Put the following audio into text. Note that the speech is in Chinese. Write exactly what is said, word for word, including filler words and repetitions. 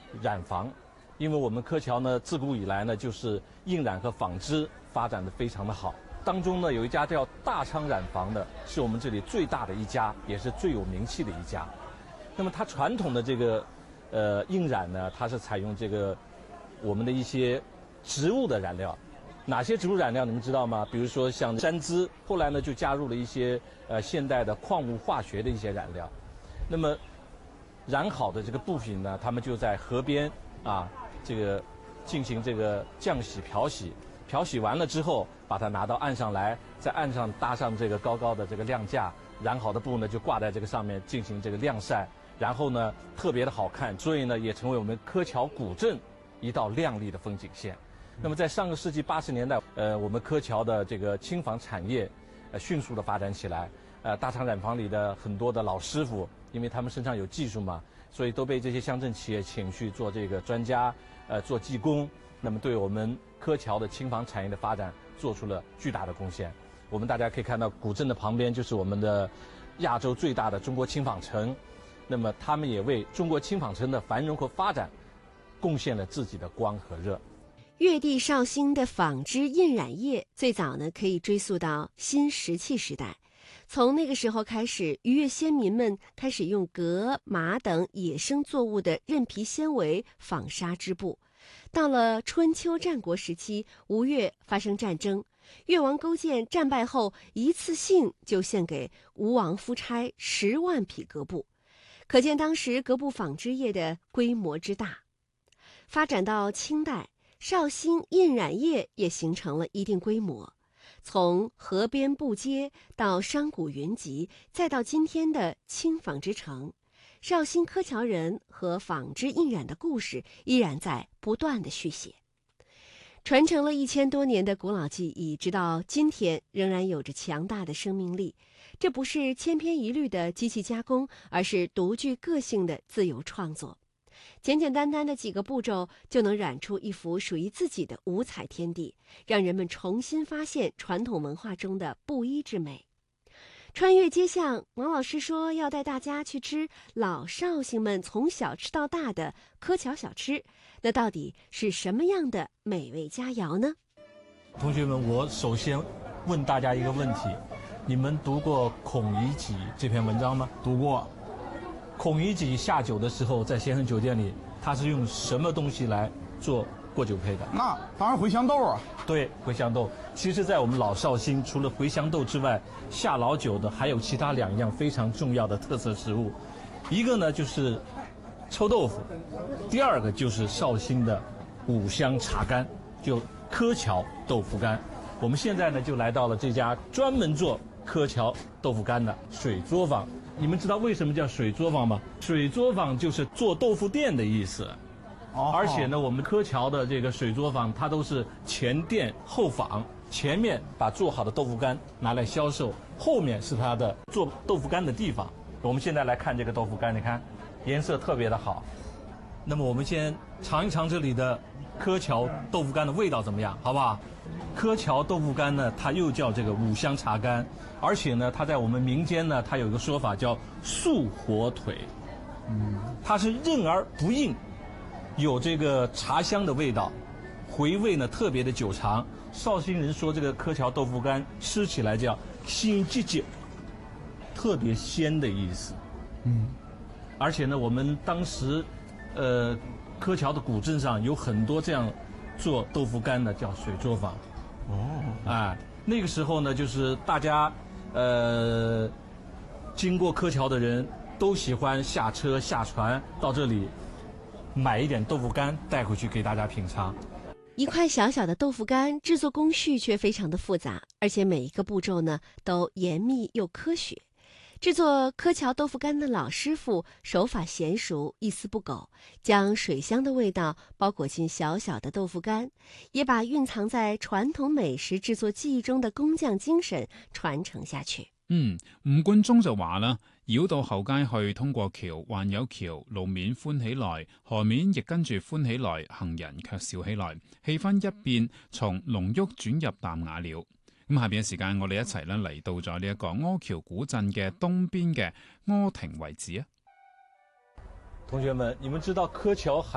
染坊，因为我们柯桥呢自古以来呢就是印染和纺织发展的非常的好。当中呢有一家叫大昌染坊的，是我们这里最大的一家，也是最有名气的一家。那么它传统的这个呃印染呢，它是采用这个我们的一些植物的染料。哪些植物染料你们知道吗？比如说像山栀，后来呢就加入了一些呃现代的矿物化学的一些染料。那么染好的这个布品呢，他们就在河边啊这个进行这个浆洗、漂洗，漂洗完了之后，把它拿到岸上来，在岸上搭上这个高高的这个晾架，染好的布呢就挂在这个上面进行这个晾晒，然后呢特别的好看，所以呢也成为我们柯桥古镇一道亮丽的风景线。那么在上个世纪八十年代，呃，我们柯桥的这个轻纺产业，呃，迅速的发展起来。呃，大昌染坊里的很多的老师傅，因为他们身上有技术嘛，所以都被这些乡镇企业请去做这个专家，呃，做技工。那么对我们柯桥的轻纺产业的发展做出了巨大的贡献。我们大家可以看到，古镇的旁边就是我们的亚洲最大的中国轻纺城，那么他们也为中国轻纺城的繁荣和发展贡献了自己的光和热。 粤地绍兴的纺织印染业最早呢可以追溯到新石器时代，从那个时候开始，渔业先民们开始用革、麻等野生作物的韧皮纤维纺纱织布。到了春秋战国时期，吴越发生战争，越王勾践战败后，一次性就献给吴王夫差十万匹革布，可见当时革布纺织业的规模之大。发展到清代，绍兴印染业也形成了一定规模，从河边布街到商贾云集，再到今天的轻纺织城，绍兴柯桥人和纺织印染的故事依然在不断的续写。传承了一千多年的古老技艺，直到今天仍然有着强大的生命力。这不是千篇一律的机器加工，而是独具个性的自由创作。简简单单的几个步骤就能染出一幅属于自己的五彩天地，让人们重新发现传统文化中的布衣之美。穿越街巷，王老师说要带大家去吃老绍兴们从小吃到大的柯桥小吃，那到底是什么样的美味佳肴呢？ 同学们，我首先问大家一个问题，你们读过《孔乙己》这篇文章吗？ 读过。 孔乙己下酒的时候，在咸亨酒店里，他是用什么东西来做过酒配的？ 那当然茴香豆啊。 对，茴香豆。其实，在我们老绍兴，除了茴香豆之外，下老酒的还有其他两样非常重要的特色食物，一个呢就是臭豆腐，第二个就是绍兴的五香茶干，就柯桥豆腐干。我们现在呢就来到了这家专门做柯桥豆腐干的水作坊。你们知道为什么叫水作坊吗？水作坊就是做豆腐店的意思。 哦。 而且呢，我们柯桥的这个水作坊，它都是前店后坊，前面把做好的豆腐干拿来销售，后面是它的做豆腐干的地方。我们现在来看这个豆腐干，你看颜色特别的好。那么我们先尝一尝这里的柯桥豆腐干的味道怎么样，好不好？柯桥豆腐干呢，它又叫这个五香茶干，而且呢，它在我们民间呢，它有一个说法叫素火腿，嗯，它是韧而不硬，有这个茶香的味道，回味呢特别的久长。绍兴人说这个柯桥豆腐干吃起来叫鲜唧唧，特别鲜的意思，嗯，而且呢，我们当时，呃，柯桥的古镇上有很多这样做豆腐干的，叫水作坊。哦，哎，那个时候呢，就是大家，呃，经过柯桥的人都喜欢下车下船到这里，买一点豆腐干带回去给大家品尝。 一块小小的豆腐干，制作工序却非常的复杂，而且每一个步骤呢都严密又科学。制作柯桥豆腐干的老师傅手法娴熟，一丝不苟，将水香的味道包裹进小小的豆腐干，也把蕴藏在傳統美食製作技藝中的工匠精神傳承下去。 嗯，吳冠中就話啦，繞到後街去，通過橋，還有橋，路面歡起來，河面亦跟住歡起來，行人卻笑起來，氣氛一變，從濃郁轉入淡雅了。咁下邊嘅時間，我哋一齊咧嚟到咗呢一個柯橋古鎮嘅東邊嘅柯亭遺址啊。 同學們，你們知道柯橋還